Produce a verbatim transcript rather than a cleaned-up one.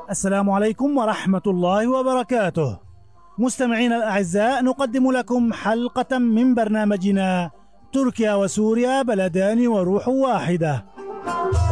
السلام عليكم ورحمة الله وبركاته. مستمعينا الأعزاء، نقدم لكم حلقة من برنامجنا تركيا وسوريا بلدان وروح واحدة.